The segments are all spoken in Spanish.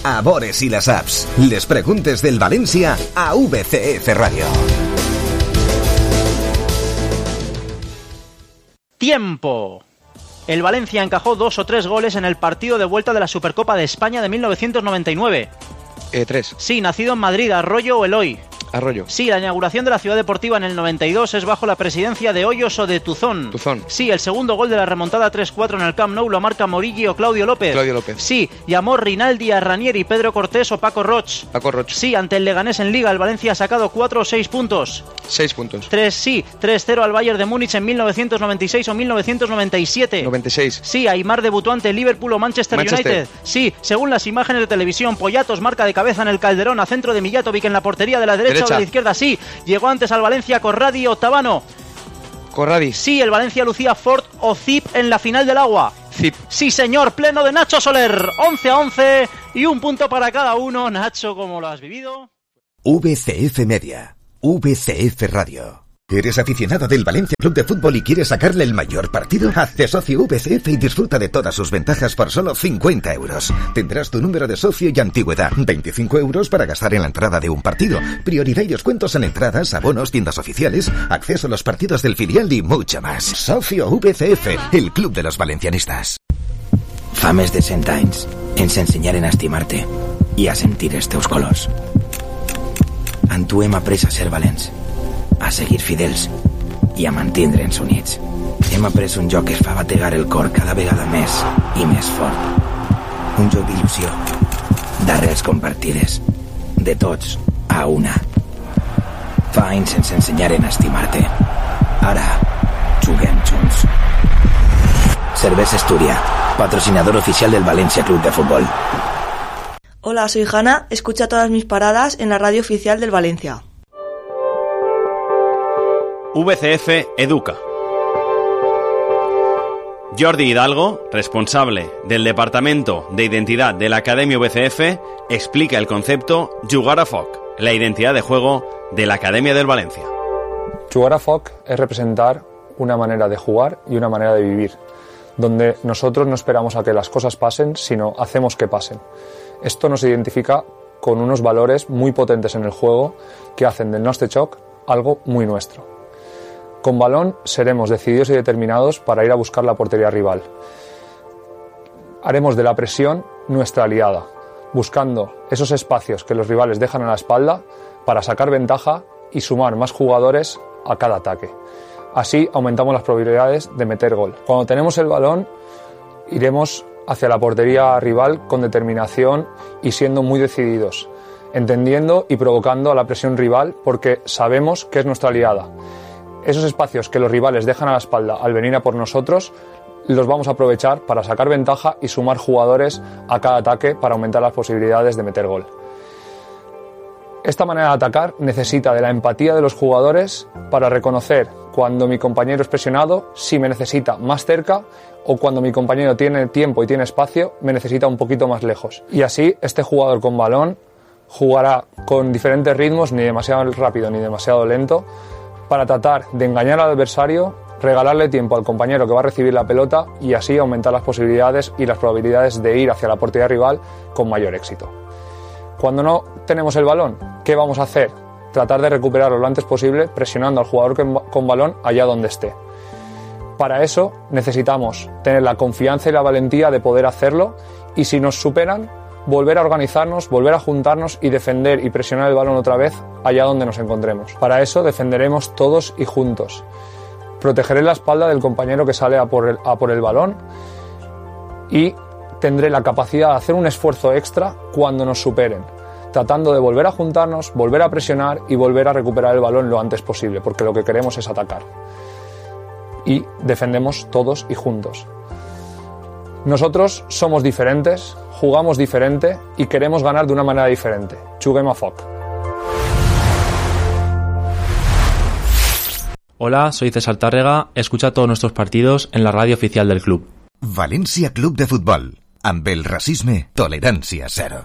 a Bores i les Apps. Les preguntes del València a VCF Radio. Tiempo. El Valencia encajó 2 o 3 goles en el partido de vuelta de la Supercopa de España de 1999. 3. Sí, nacido en Madrid, Arroyo o Eloy. Arroyo. Sí, la inauguración de la Ciudad Deportiva en el 92 es bajo la presidencia de Hoyos o de Tuzón. Tuzón. Sí, el segundo gol de la remontada 3-4 en el Camp Nou lo marca Morillo o Claudio López. Claudio López. Sí, llamó Rinaldi a Ranieri, Pedro Cortés o Paco Roch. Paco Roch. Sí, ante el Leganés en Liga, el Valencia ha sacado 4 o 6 puntos. 6 puntos. 3, sí, 3-0 al Bayern de Múnich en 1996 o 1997. 96. Sí, Aimar debutó ante Liverpool o Manchester United. Sí, según las imágenes de televisión, Poyatos marca de cabeza en el Calderón a centro de Mijatovic en la portería de la derecha o de la izquierda. Sí, llegó antes al Valencia Corradi o Tabano. Corradi. Sí, el Valencia lucía Ford o Zip en la final del agua. Zip. Sí, señor, pleno de Nacho Soler. 11-11 y un punto para cada uno. Nacho, ¿cómo lo has vivido? VCF Media, VCF Radio. ¿Eres aficionado del Valencia Club de Fútbol y quieres sacarle el mayor partido? Hazte socio VCF y disfruta de todas sus ventajas por solo 50 euros. Tendrás tu número de socio y antigüedad. 25 euros para gastar en la entrada de un partido. Prioridad y descuentos en entradas, abonos, tiendas oficiales, acceso a los partidos del filial y mucho más. Socio VCF, el club de los valencianistas. Fa més de 100 anys ens ensenyaren a estimar-te i a sentir els teus colors. En tu hem après a ser valents, a seguir fidels i a mantindre'ns units. Hem après un joc que es fa bategar el cor cada vegada més i més fort. Un joc d'il·lusió, d'arrels compartides, de tots a una. Fa anys ens ensenyaren a estimar-te. Ara juguem junts. Cervesa Astúria, patrocinador oficial del Valencia Club de Fútbol. Hola, soy Hanna, escucha todas mis paradas en la radio oficial del Valencia. VCF Educa. Jordi Hidalgo, responsable del Departamento de Identidad de la Academia VCF, explica el concepto Jugar a Foc, la identidad de juego de la Academia del Valencia. Jugar a Foc es representar una manera de jugar y una manera de vivir, donde nosotros no esperamos a que las cosas pasen, sino hacemos que pasen. Esto nos identifica con unos valores muy potentes en el juego que hacen del nostre joc algo muy nuestro. Con balón seremos decididos y determinados para ir a buscar la portería rival. Haremos de la presión nuestra aliada, buscando esos espacios que los rivales dejan a la espalda para sacar ventaja y sumar más jugadores a cada ataque. Así aumentamos las probabilidades de meter gol. Cuando tenemos el balón, iremos hacia la portería rival con determinación y siendo muy decididos, entendiendo y provocando a la presión rival porque sabemos que es nuestra aliada. Esos espacios que los rivales dejan a la espalda al venir a por nosotros, los vamos a aprovechar para sacar ventaja y sumar jugadores a cada ataque para aumentar las posibilidades de meter gol. Esta manera de atacar necesita de la empatía de los jugadores para reconocer cuando mi compañero es presionado, si me necesita más cerca, o cuando mi compañero tiene tiempo y tiene espacio, me necesita un poquito más lejos. Y así este jugador con balón jugará con diferentes ritmos, ni demasiado rápido ni demasiado lento, para tratar de engañar al adversario, regalarle tiempo al compañero que va a recibir la pelota y así aumentar las posibilidades y las probabilidades de ir hacia la portería rival con mayor éxito. Cuando no tenemos el balón, ¿qué vamos a hacer? Tratar de recuperarlo lo antes posible presionando al jugador con balón allá donde esté. Para eso necesitamos tener la confianza y la valentía de poder hacerlo y si nos superan, volver a organizarnos, volver a juntarnos y defender y presionar el balón otra vez allá donde nos encontremos. Para eso defenderemos todos y juntos. Protegeré la espalda del compañero que sale a por el balón y tendré la capacidad de hacer un esfuerzo extra cuando nos superen, tratando de volver a juntarnos, volver a presionar y volver a recuperar el balón lo antes posible, porque lo que queremos es atacar. Y defendemos todos y juntos. Nosotros somos diferentes, jugamos diferente y queremos ganar de una manera diferente. Juguem a foc. Hola, soy César Tárrega, escucha todos nuestros partidos en la radio oficial del club. València Club de Futbol. Amb el racisme, tolerància zero.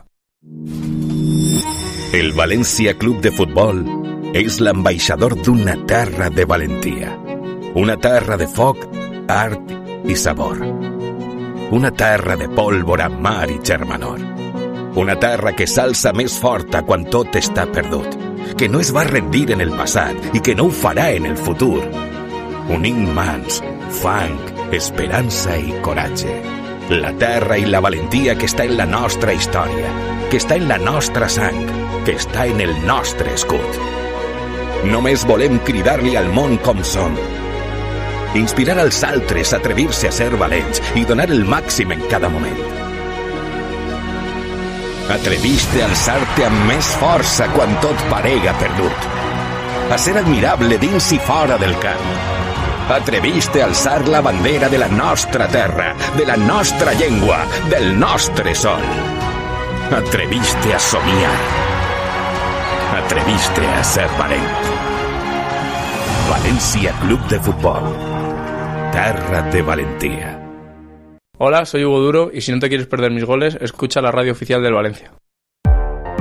El València Club de Futbol és l'ambaixador d'una terra de valentia. Una terra de foc, art i sabor. Una terra de pólvora, mar i germanor. Una terra que s'alça més forta quan tot està perdut, que no es va rendir en el passat i que no ho farà en el futur. Unint mans, fang, esperança i coratge. La terra i la valentia que està en la nostra història, que està en la nostra sang, que està en el nostre escut. Només volem cridar-li al món com som. Inspirar als altres a atrevir-se a ser valents i donar el màxim en cada moment. Atreviste a alçar-te amb més força quan tot parega perdut. A ser admirable dins i fora del camp. Atreviste a alçar la bandera de la nostra terra, de la nostra llengua, del nostre sol. Atreviste a somiar. Atreviste a ser valent. Valencia Club de Fútbol. Terra de valentía. Hola, soy Hugo Duro y si no te quieres perder mis goles, escucha la radio oficial del Valencia.